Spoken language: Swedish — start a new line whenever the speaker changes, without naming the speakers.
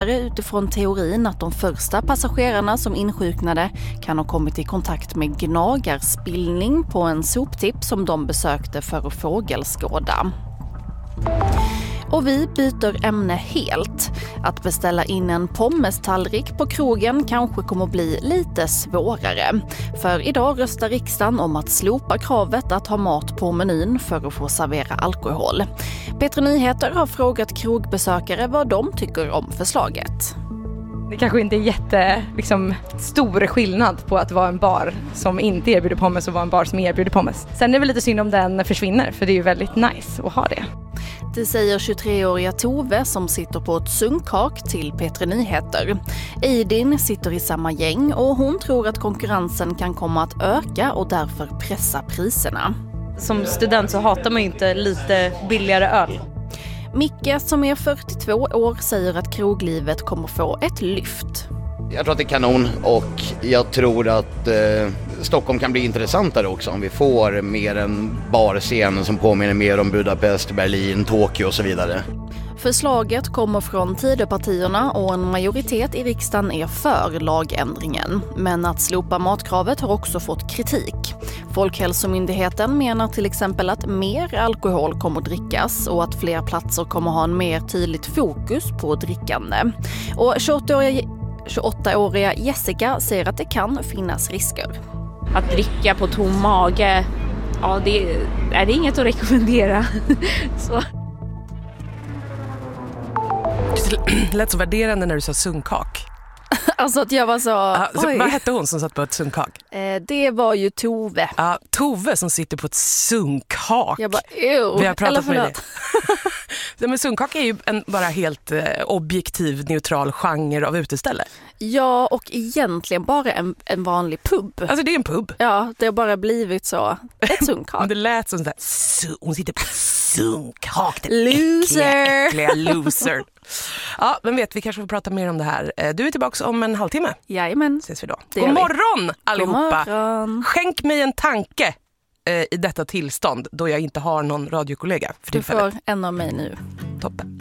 vidare utifrån teorin att de första passagerarna som insjuknade kan ha kommit i kontakt med gnagarspillning på en soptipp som de besökte för att fågelskåda. Och vi byter ämne helt. Att beställa in en pommestallrik på krogen kanske kommer bli lite svårare. För idag röstar riksdagen om att slopa kravet att ha mat på menyn för att få servera alkohol. Petra Nyheter har frågat krogbesökare vad de tycker om förslaget.
Det kanske inte är stor skillnad på att vara en bar som inte erbjuder pommes och vara en bar som erbjuder pommes. Sen är det väl lite synd om den försvinner, för det är ju väldigt nice att ha det.
Det säger 23-åriga Tove som sitter på ett sunkhak till Petra Nyheter. Eidin sitter i samma gäng och hon tror att konkurrensen kan komma att öka och därför pressa priserna.
Som student så hatar man ju inte lite billigare öl.
Micke som är 42 år säger att kroglivet kommer få ett lyft.
Jag tror att det är kanon och jag tror att Stockholm kan bli intressantare också om vi får mer en barscen som påminner mer om Budapest, Berlin, Tokyo och så vidare.
Förslaget kommer från Tidöpartierna och en majoritet i riksdagen är för lagändringen. Men att slopa matkravet har också fått kritik. Folkhälsomyndigheten menar till exempel att mer alkohol kommer att drickas och att fler platser kommer ha en mer tydligt fokus på drickande. Och 28-åriga Jessica säger att det kan finnas risker.
Att dricka på tom mage, ja, det är inget att rekommendera. Så.
Det lät så värderande när du sa sunkhak.
Alltså att jag var så...
Vad hette hon som satt på ett sunkhak?
Det var ju Tove.
Tove som sitter på ett sunkhak.
Jag bara,
vi har pratat med dig.
det.
Men sunkhak är ju en bara helt objektiv, neutral genre av uteställe.
Ja, och egentligen bara en vanlig pub.
Alltså det är en pub.
Ja, det har bara blivit så. Ett sunkhak.
Men det lät som så här, hon sitter på sunkhak.
Loser!
Äckliga loser. Ja, men vi kanske får prata mer om det här. Du är tillbaka om en halvtimme.
Jajamän.
Ses vi då.
God
morgon allihopa.
God morgon.
Skänk mig en tanke i detta tillstånd då jag inte har någon radiokollega för
du
tillfället.
får en av mig nu.
Toppen.